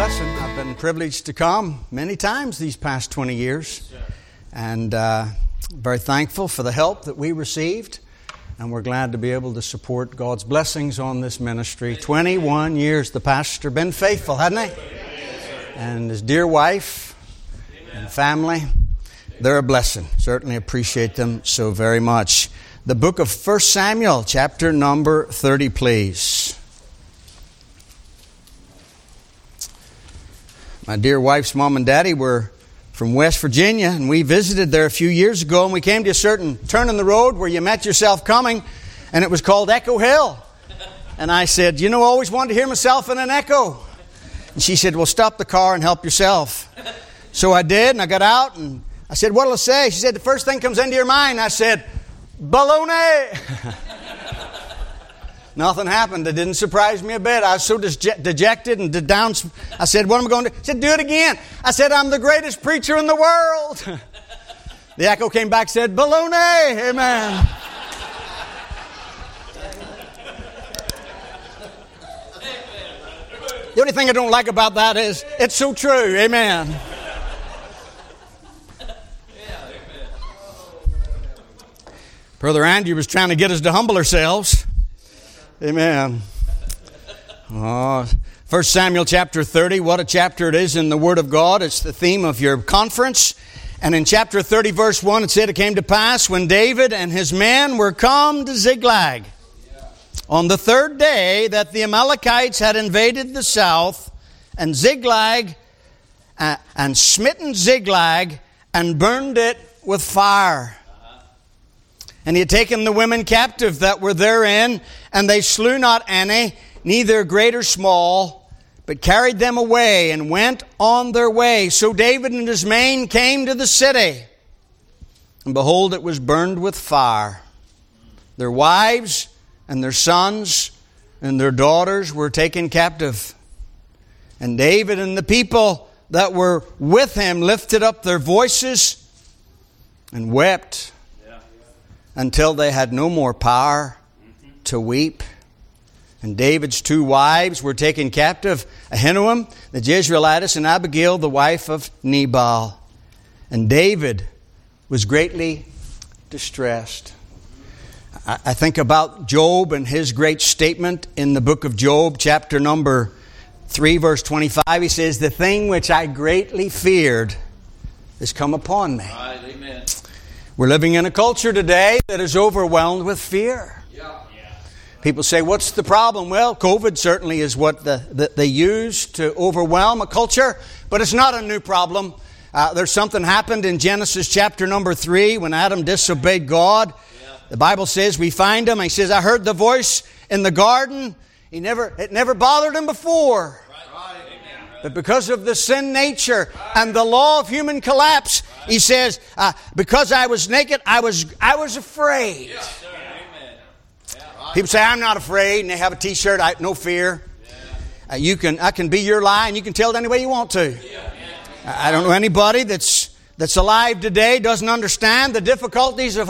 blessing. I've been privileged to come many times these past 20 years, and very thankful for the help that we received, and we're glad to be able to support God's blessings on this ministry. 21 years the pastor, been faithful, hasn't he? And his dear wife and family, they're a blessing. Certainly appreciate them so very much. The book of 1 Samuel, chapter number 30, please. My dear wife's mom and daddy were from West Virginia, and we visited there a few years ago, and we came to a certain turn in the road where you met yourself coming, and it was called Echo Hill. And I said, I always wanted to hear myself in an echo. And she said, well, stop the car and help yourself. So I did, and I got out, and I said, what'll I say? She said, the first thing comes into your mind. I said, baloney. Nothing happened. It didn't surprise me a bit. I was so dejected and down. I said, what am I going to do? She said, do it again. I said, I'm the greatest preacher in the world. The echo came back and said, baloney. Amen. The only thing I don't like about that is it's so true. Amen. Brother Andrew was trying to get us to humble ourselves. Amen. 1 Samuel chapter 30, what a chapter it is in the Word of God. It's the theme of your conference. And in chapter 30, verse 1, it said, it came to pass when David and his men were come to Ziklag on the third day that the Amalekites had invaded the south and Ziklag and smitten Ziklag and burned it with fire. And he had taken the women captive that were therein, and they slew not any, neither great or small, but carried them away and went on their way. So David and his men came to the city, and behold, it was burned with fire. Their wives and their sons and their daughters were taken captive. And David and the people that were with him lifted up their voices and wept until they had no more power to weep. And David's two wives were taken captive, Ahinoam the Jezreelitess and Abigail the wife of Nabal. And David was greatly distressed. I think about Job and his great statement in the book of Job, chapter number 3, verse 25. He says, the thing which I greatly feared has come upon me. Right, amen. We're living in a culture today that is overwhelmed with fear. Yeah. People say, what's the problem? Well, COVID certainly is what they use to overwhelm a culture, but it's not a new problem. There's something happened in Genesis chapter number 3 when Adam disobeyed God. Yeah. The Bible says we find him. He says, I heard the voice in the garden. It never bothered him before. But because of the sin nature and the law of human collapse, he says, because I was naked, I was afraid. People say, I'm not afraid, and they have a t-shirt, no fear. I can be your lie, and you can tell it any way you want to. I don't know anybody that's alive today doesn't understand the difficulties of